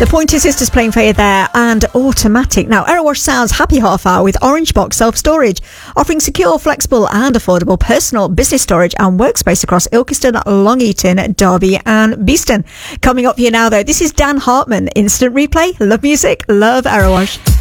The Pointer Sisters playing for you there, and Automatic. Now, Erewash Sound's Happy Half Hour with Orange Box Self-Storage, offering secure, flexible and affordable personal, business storage and workspace across Ilkeston, Long Eaton, Derby and Beeston. Coming up here now, though, this is Dan Hartman, Instant Replay. Love music, love Erewash.